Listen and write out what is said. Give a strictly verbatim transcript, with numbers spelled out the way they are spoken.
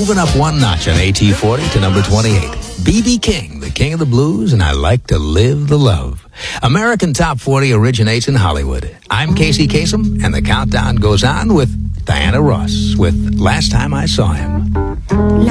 moving up one notch on A T forty to number twenty-eight. B B King, the king of the blues, and I like to live the love. American Top forty originates in Hollywood. I'm Casey Kasem, and the countdown goes on with Diana Ross with Last Time I Saw Him.